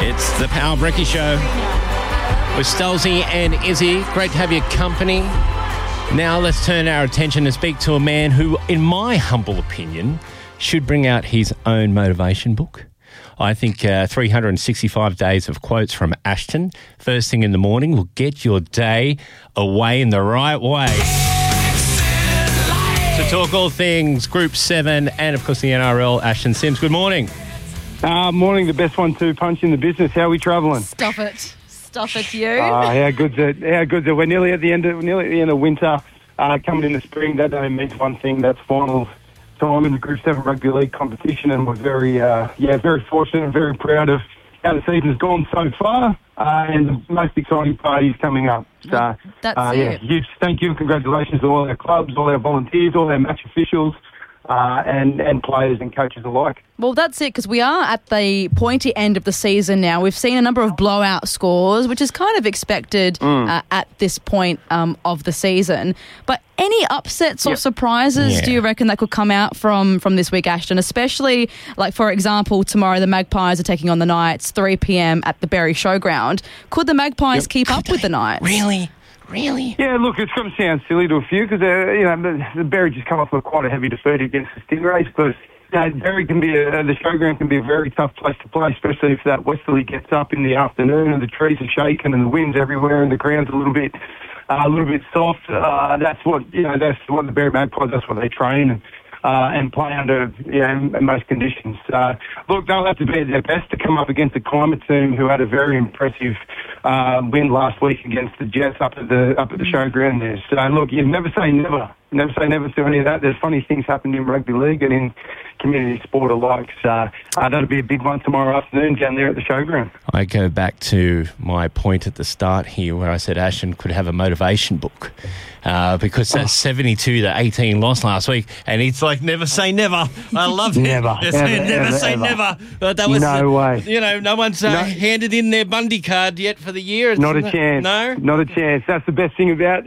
It's the Power Brekkie Show with Stelzy and Izzy. Great to have your company. Now let's turn our attention and speak to a man who, in my humble opinion, should bring out his own motivation book. I think 365 days of quotes from Ashton first thing in the morning will get your day away in the right way. To talk all things Group 7 and, of course, the NRL, Ashton Sims. Good morning. Morning, the best 1-2 punch in the business. How are we travelling? Stop it, you. How good's it? We're nearly at the end of winter, coming into spring. That only means one thing. That's finals time in the Group 7 Rugby League competition, and we're very fortunate and very proud of how the season has gone so far. And the most exciting party is coming up. So, That's it. Huge thank you and congratulations to all our clubs, all our volunteers, all our match officials, and players and coaches alike. Well, that's it, because we are at the pointy end of the season now. We've seen a number of blowout scores, which is kind of expected at this point of the season. But any upsets or surprises do you reckon that could come out from this week, Ashton? Especially, like, for example, tomorrow the Magpies are taking on the Knights, 3 p.m. at the Berry Showground. Could the Magpies keep up with the Knights? Really? Yeah, look, it's going to sound silly to a few because the Berry just come off with quite a heavy defeat against the Stingrays, but Berry can be the Showground can be a very tough place to play, especially if that westerly gets up in the afternoon and the trees are shaking and the wind's everywhere and the ground's a little bit soft. That's what the Berry Magpies. That's what they train and play under in most conditions. Look, they'll have to be at their best to come up against the Climate team, who had a very impressive win last week against the Jets up at the Showground there. So look, you never say never. Never say never to any of that. There's funny things happening in rugby league and in community sport alike. So that'll be a big one tomorrow afternoon down there at the Showground. I go back to my point at the start here where I said Ashton could have a motivation book because that 72-18 loss last week, and it's like never say never. I love it. Never say never. But that was no way. No one's handed in their Bundy card yet for the year. Not a chance. No, not a chance. That's the best thing about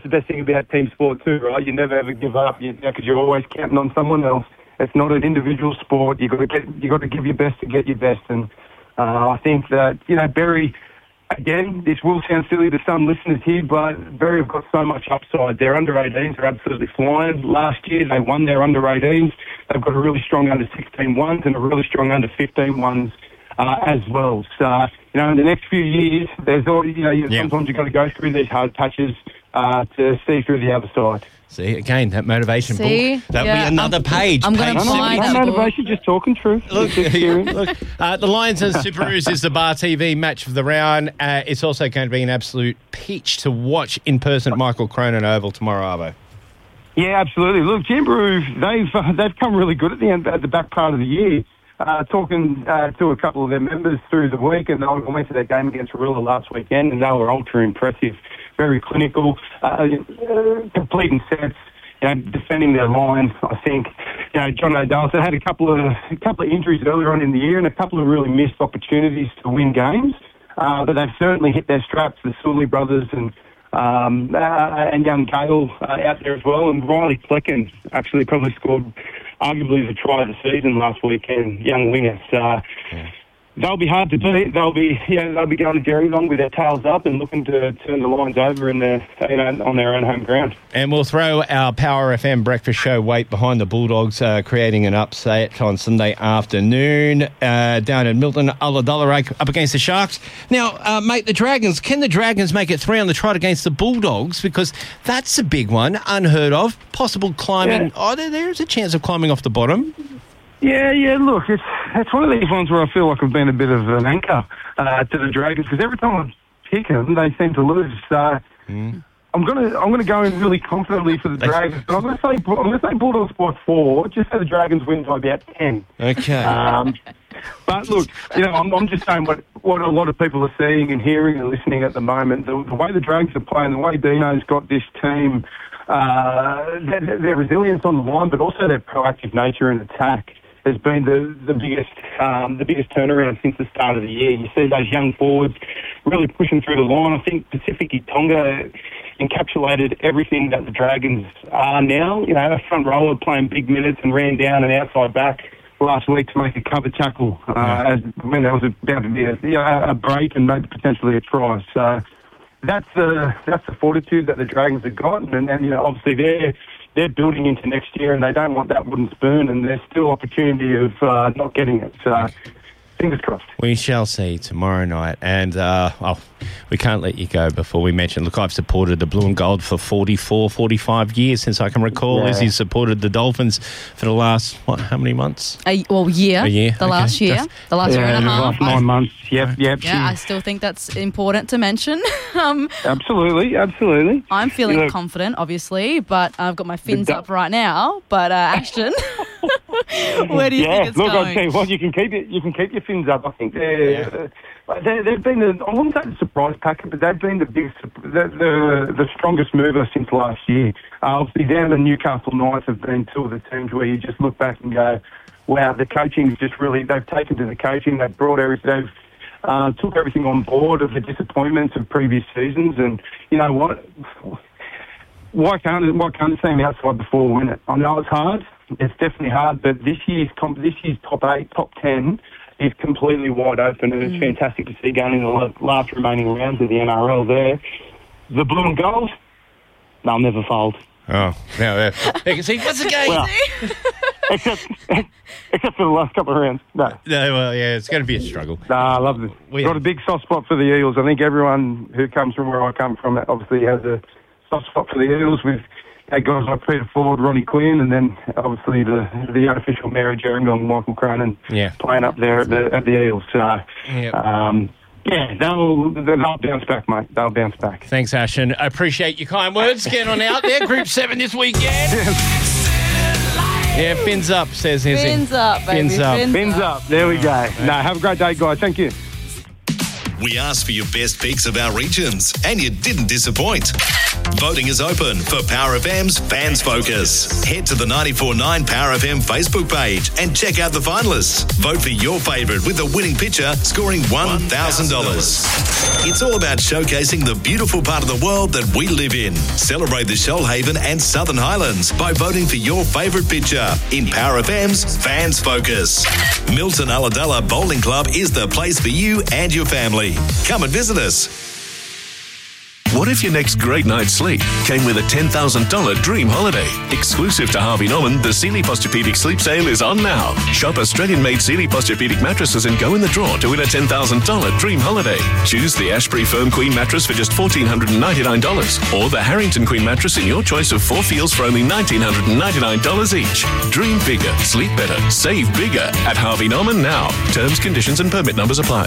team sport too, right? You never ever give up because you're always counting on someone else. It's not an individual sport. You got to give your best to get your best, and I think that Berry. Again, this will sound silly to some listeners here, but Berry have got so much upside. Their under-18s are absolutely flying. Last year, they won their under-18s. They've got a really strong under-16 ones and a really strong under-15 ones as well. So, in the next few years, there's already, sometimes you've got to go through these hard patches to see through the other side. See, again, that motivation book. That would be another page. I'm going to buy that motivation, just talking truth. Look, the Lions and Superoos is the Bar TV match of the round. It's also going to be an absolute peach to watch in person at Michael Cronin Oval tomorrow, Arvo. Yeah, absolutely. Look, Jamboree, they've come really good at the back part of the year. Talking to a couple of their members through the week, and I went to their game against Rilla last weekend, and they were ultra impressive, very clinical, completing sets, defending their line. I think, John O'Dell had a couple of injuries earlier on in the year, and a couple of really missed opportunities to win games. But they've certainly hit their straps. The Sully brothers and young Gale out there as well, and Riley Plecken actually probably scored arguably the try of the season last weekend, young winger. So they'll be hard to beat. They'll be going to Gerringong with their tails up and looking to turn the Lions over on their own home ground. And we'll throw our Power FM breakfast show weight behind the Bulldogs, creating an upset on Sunday afternoon down in Milton. Ulladulla up against the Sharks. Now, mate, can the Dragons make it 3 on the trot against the Bulldogs? Because that's a big one, unheard of. Possible climbing. Yeah. Oh, there's a chance of climbing off the bottom. Yeah, look, it's one of these ones where I feel like I've been a bit of an anchor to the Dragons, because every time I pick them, they seem to lose. So I'm gonna go in really confidently for the Dragons. But I'm gonna say Bulldogs by 4, just so the Dragons win by about 10. Okay. But look, I'm just saying what a lot of people are seeing and hearing and listening at the moment. The way the Dragons are playing, the way Dino's got this team, their resilience on the line, but also their proactive nature in attack has been the biggest turnaround since the start of the year. You see those young forwards really pushing through the line. I think Pacific Tonga encapsulated everything that the Dragons are now. A front rower playing big minutes and ran down an outside back last week to make a cover tackle when there was about to be a break and maybe potentially a try. So that's the fortitude that the Dragons have got, and obviously they're building into next year, and they don't want that wooden spoon, and there's still opportunity of not getting it. So fingers crossed. We shall see tomorrow night. And, we can't let you go before we mention, look, I've supported the Blue and Gold for 45 years since I can recall. Yeah. Izzy's supported the Dolphins for the last, how many months? Year. A year. The last year. The last year and a half. Last 9 months. Yep. Yeah, I still think that's important to mention. Absolutely. I'm feeling confident, obviously, but I've got my fins up right now. But Ashton, where do you think it's going? I'll tell you what, you can keep your fins up. I think they've been I wouldn't say the surprise packet, but they've been the strongest mover since last year. Obviously, down the Newcastle Knights have been two of the teams where you just look back and go, wow, the coaching's just really, they've taken to the coaching, they've brought everything, took everything on board of the disappointments of previous seasons, and you know what? Why can't the team outside the four win it? I know it's hard. It's definitely hard, but this year's top 8, top 10 is completely wide open, and it's fantastic to see going in the last remaining rounds of the NRL there. The Blue and Gold, they'll never fold. Oh, yeah. See, what's the game? Well, except for the last couple of rounds. No, well, yeah, it's going to be a struggle. I love it. Got a big soft spot for the Eels. I think everyone who comes from where I come from obviously has a soft spot for the Eels, with guys like Peter Ford, Ronnie Quinn, and then obviously the unofficial Mary Gerringong, Michael Cronin, playing up there at the Eels. So, they'll bounce back, mate. They'll bounce back. Thanks, Ashton. I appreciate your kind words. Get on out there. Group 7 this weekend. Yeah, fins up, says Izzy. Fins up, baby. Fins up. There we go. No, have a great day, guys. Thank you. We asked for your best picks of our regions, and you didn't disappoint. Voting is open for Power FM's Fans Focus. Head to the 94.9 Power FM Facebook page and check out the finalists. Vote for your favourite with the winning picture, scoring $1,000. It's all about showcasing the beautiful part of the world that we live in. Celebrate the Shoalhaven and Southern Highlands by voting for your favourite picture in Power FM's Fans Focus. Milton Ulladulla Bowling Club is the place for you and your family. Come and visit us. What if your next great night's sleep came with a $10,000 dream holiday? Exclusive to Harvey Norman, the Sealy Posturepedic Sleep Sale is on now. Shop Australian-made Sealy Posturepedic mattresses and go in the draw to win a $10,000 dream holiday. Choose the Ashbury Firm Queen mattress for just $1,499, or the Harrington Queen mattress in your choice of 4 feels for only $1,999 each. Dream bigger, sleep better, save bigger at Harvey Norman now. Terms, conditions and permit numbers apply.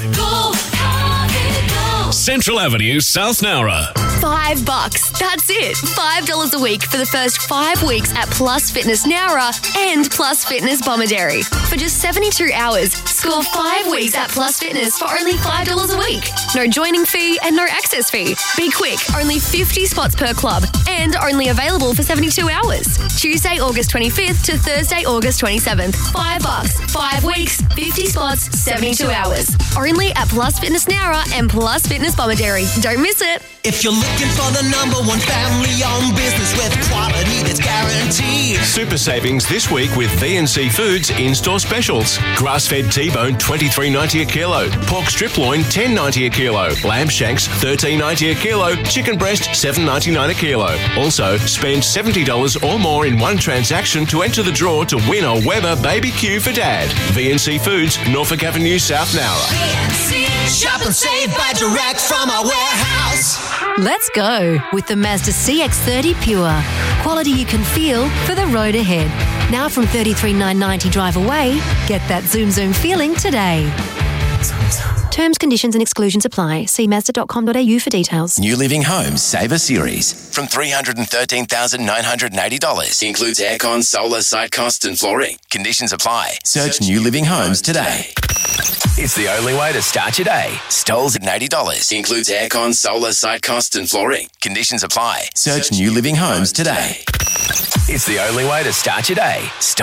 Central Avenue, South Nowra. $5. That's it. $5 a week for the first 5 weeks at Plus Fitness Nowra and Plus Fitness Bomaderry. For just 72 hours, score 5 weeks at Plus Fitness for only $5 a week. No joining fee and no access fee. Be quick, only 50 spots per club and only available for 72 hours. Tuesday, August 25th to Thursday, August 27th. $5. 5 weeks, 50 spots, 72 hours. Only at Plus Fitness Nowra and Plus Fitness Bomaderry. Don't miss it. If you're looking for the #1 family-owned business with quality that's guaranteed. Super savings this week with VNC Foods in-store specials. Grass-fed T-bone $23.90 a kilo. Pork strip loin $10.90 a kilo. Lamb shanks $13.90 a kilo. Chicken breast $7.99 a kilo. Also, spend $70 or more in one transaction to enter the draw to win a Weber Baby Q for Dad. VNC Foods, Norfolk Avenue, South Nowra. VNC, shop and save by direct from our warehouse. Let's go with the Mazda CX-30 Pure. Quality you can feel for the road ahead. Now from $33,990 drive away, get that zoom feeling today. Terms, conditions and exclusions apply. See Mazda.com.au for details. New Living Homes Saver Series from $313,980. Includes aircon, solar, site costs and flooring. Conditions apply. Search New Living Homes today. It's the only way to start your day. Stoles at $80. Includes aircon, solar, site costs and flooring. Conditions apply. Search New Living Homes today. It's the only way to start your day.